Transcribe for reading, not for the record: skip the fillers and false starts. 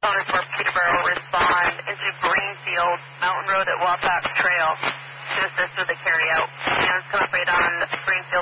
Bonus for Peterborough respond into Greenfield Mountain Road at Wapak Trail to assist with the carryout. And come up right on Greenfield